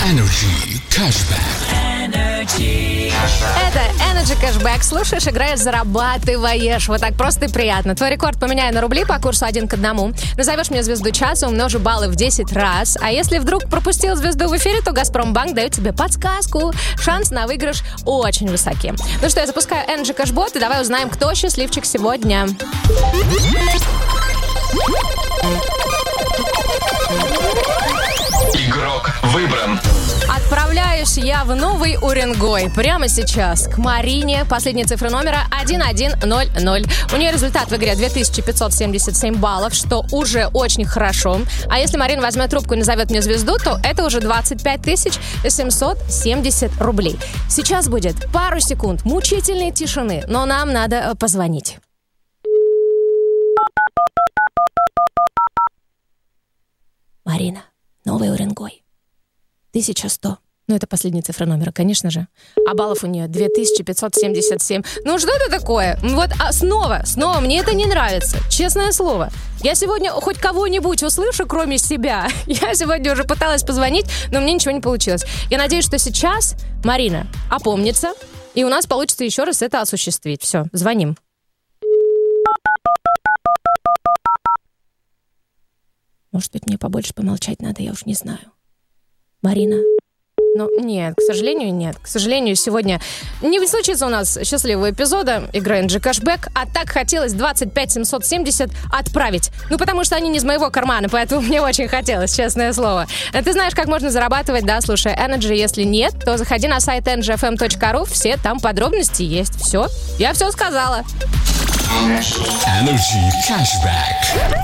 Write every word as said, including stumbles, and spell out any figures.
Energy Cashback. Energy. Это Energy Cashback. Слушаешь, играешь, зарабатываешь. Вот так просто и приятно. Твой рекорд поменяю на рубли по курсу один к одному. Назовешь мне звезду часа, умножу баллы в десять раз. А если вдруг пропустил звезду в эфире, то Газпромбанк дает тебе подсказку. Шанс на выигрыш очень высокий. Ну что, я запускаю Energy Cashbot, и давай узнаем, кто счастливчик сегодня. Игрок выбран. Отправляюсь я в Новый Уренгой прямо сейчас к Марине. Последние цифры номера один один ноль ноль. У нее результат в игре две тысячи пятьсот семьдесят семь баллов, что уже очень хорошо. А если Марина возьмет трубку и назовет мне звезду, то это уже двадцать пять тысяч семьсот семьдесят рублей. Сейчас будет пару секунд мучительной тишины, но нам надо позвонить. Марина, Новый Уренгой. тысяча сто. Ну, это последняя цифра номера, конечно же. А баллов у нее две тысячи пятьсот семьдесят семь. Ну, что это такое? Вот а снова, снова мне это не нравится. Честное слово. Я сегодня хоть кого-нибудь услышу, кроме себя. Я сегодня уже пыталась позвонить, но мне ничего не получилось. Я надеюсь, что сейчас Марина опомнится, и у нас получится еще раз это осуществить. Все, звоним. Может быть, мне побольше помолчать надо, я уж не знаю. Марина? Ну, нет, к сожалению, нет. К сожалению, сегодня не случится у нас счастливого эпизода игры Energy Cashback, а так хотелось двадцать пять тысяч семьсот семьдесят отправить. Ну, потому что они не из моего кармана, поэтому мне очень хотелось, честное слово. Ты знаешь, как можно зарабатывать, да, слушая Energy? Если нет, то заходи на сайт энерджи эф эм точка ру, все там подробности есть. Все, я все сказала. Energy Cashback.